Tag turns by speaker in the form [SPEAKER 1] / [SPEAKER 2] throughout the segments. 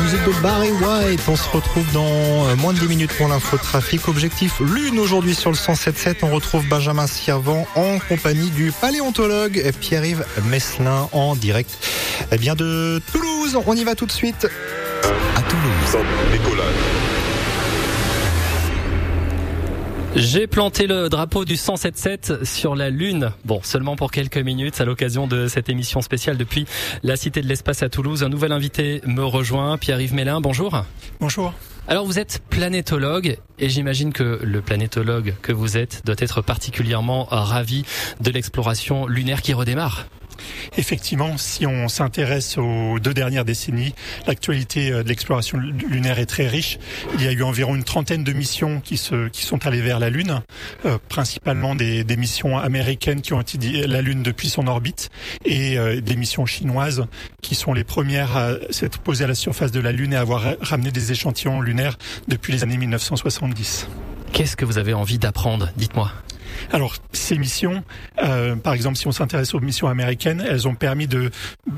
[SPEAKER 1] musique de Barry White. On se retrouve dans moins de 10 minutes pour l'infotrafic. Objectif Lune aujourd'hui sur le 107.7. On retrouve Benjamin Sirvent en compagnie du paléontologue Pierre-Yves Messelin en direct de Toulouse. On y va tout de suite à Toulouse.
[SPEAKER 2] J'ai planté le drapeau du 107.7 sur la Lune. Bon, seulement pour quelques minutes à l'occasion de cette émission spéciale depuis la Cité de l'Espace à Toulouse. Un nouvel invité me rejoint, Pierre-Yves Messelin. Bonjour.
[SPEAKER 3] Bonjour.
[SPEAKER 2] Alors vous êtes planétologue et j'imagine que le planétologue que vous êtes doit être particulièrement ravi de l'exploration lunaire qui redémarre.
[SPEAKER 3] Effectivement, si on s'intéresse aux 2 dernières décennies, l'actualité de l'exploration lunaire est très riche. Il y a eu environ une trentaine de missions qui sont allées vers la Lune, principalement des missions américaines qui ont étudié la Lune depuis son orbite et des missions chinoises qui sont les premières à s'être posées à la surface de la Lune et à avoir ramené des échantillons lunaires depuis les années 1970.
[SPEAKER 2] Qu'est-ce que vous avez envie d'apprendre ? Dites-moi.
[SPEAKER 3] Alors, ces missions, par exemple, si on s'intéresse aux missions américaines, elles ont permis de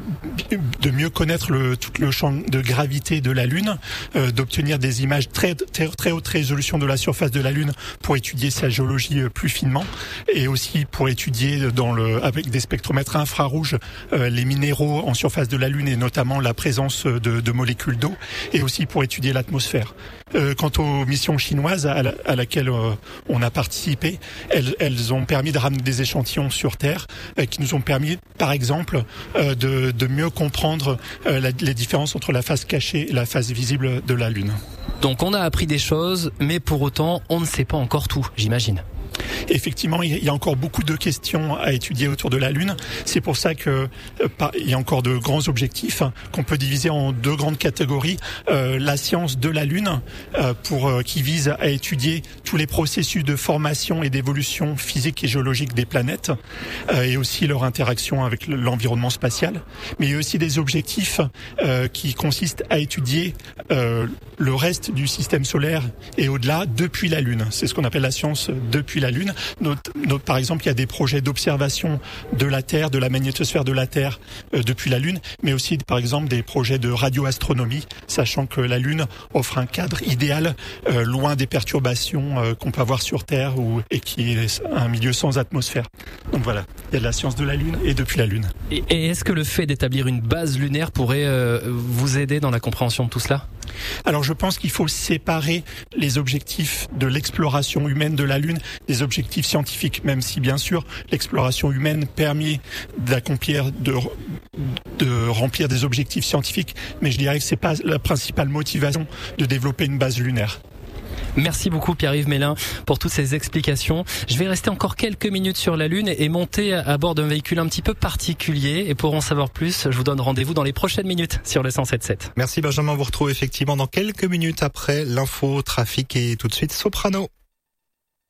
[SPEAKER 3] mieux connaître tout le champ de gravité de la Lune, d'obtenir des images très haute résolution de la surface de la Lune pour étudier sa géologie plus finement, et aussi pour étudier avec des spectromètres infrarouges les minéraux en surface de la Lune et notamment la présence de molécules d'eau, et aussi pour étudier l'atmosphère. Quant aux missions chinoises à laquelle on a participé, elles ont permis de ramener des échantillons sur Terre qui nous ont permis, par exemple, de mieux comprendre les différences entre la face cachée et la face visible de la Lune.
[SPEAKER 2] Donc on a appris des choses, mais pour autant, on ne sait pas encore tout, j'imagine.
[SPEAKER 3] Effectivement, il y a encore beaucoup de questions à étudier autour de la Lune. C'est pour ça que il y a encore de grands objectifs qu'on peut diviser en 2 grandes catégories. La science de la Lune, qui vise à étudier tous les processus de formation et d'évolution physique et géologique des planètes, et aussi leur interaction avec l'environnement spatial. Mais il y a aussi des objectifs qui consistent à étudier le reste du système solaire et au-delà depuis la Lune. C'est ce qu'on appelle la science depuis la Lune. Par exemple, il y a des projets d'observation de la Terre, de la magnétosphère de la Terre depuis la Lune, mais aussi, par exemple, des projets de radioastronomie, sachant que la Lune offre un cadre idéal, loin des perturbations qu'on peut avoir sur Terre et qui est un milieu sans atmosphère. Donc voilà, il y a de la science de la Lune et depuis la Lune.
[SPEAKER 2] Et est-ce que le fait d'établir une base lunaire pourrait vous aider dans la compréhension de tout cela ?
[SPEAKER 3] Alors je pense qu'il faut séparer les objectifs de l'exploration humaine de la Lune des objectifs scientifiques, même si bien sûr l'exploration humaine permet de remplir des objectifs scientifiques, mais je dirais que c'est pas la principale motivation de développer une base lunaire.
[SPEAKER 2] Merci beaucoup Pierre-Yves Messelin pour toutes ces explications. Je vais rester encore quelques minutes sur la Lune et monter à bord d'un véhicule un petit peu particulier. Et pour en savoir plus, je vous donne rendez-vous dans les prochaines minutes sur le 107.7.
[SPEAKER 1] Merci Benjamin, on vous retrouve effectivement dans quelques minutes après l'info trafic et tout de suite Soprano.